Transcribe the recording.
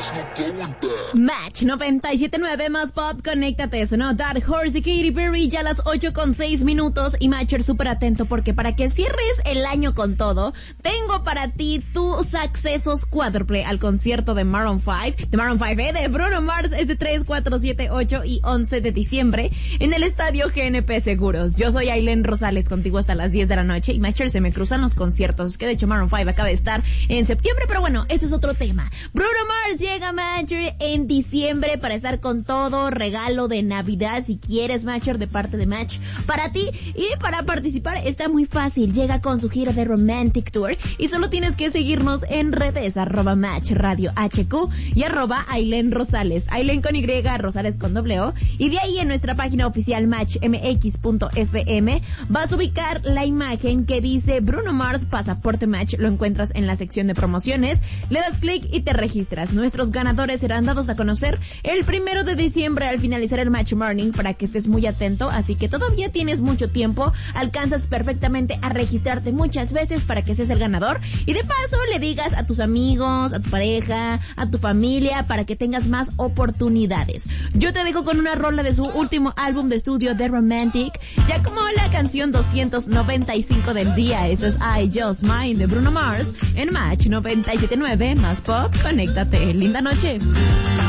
Match 97.9 más pop, conéctate, sonó Dark Horse de Katy Perry, ya a las 8:06 y Matcher súper atento porque para que cierres el año con todo, tengo para ti tus accesos cuádruple al concierto de Maroon 5, de Bruno Mars, es de 3, 4, 7, 8 y 11 de diciembre en el Estadio GNP Seguros. Yo soy Ailén Rosales, contigo hasta las 10 de la noche y Matcher se me cruzan los conciertos, es que de hecho Maroon 5 acaba de estar en septiembre, pero bueno, ese es otro tema. Bruno Mars llega a Matcher en diciembre para estar con todo, regalo de Navidad si quieres, Matcher, de parte de Match para ti. Y para participar está muy fácil, llega con su gira de Romantic Tour y solo tienes que seguirnos en redes @Match Radio HQ y @Ailén Rosales, Ailén con Y, Rosales con O, y de ahí en nuestra página oficial matchmx.fm vas a ubicar la imagen que dice Bruno Mars Pasaporte Match, lo encuentras en la sección de promociones, le das clic y te registras. Nuestros ganadores serán dados a conocer el 1 de diciembre al finalizar el Match Morning para que estés muy atento, así que todavía tienes mucho tiempo, alcanzas perfectamente a registrarte muchas veces para que seas el ganador y de paso le digas a tus amigos, a tu pareja, a tu familia para que tengas más oportunidades. Yo te dejo con una rola de su último álbum de estudio The Romantic, ya como la canción 295 del día, eso es I Just Mine de Bruno Mars en Match 97.9 más pop, conéctate, linda noche.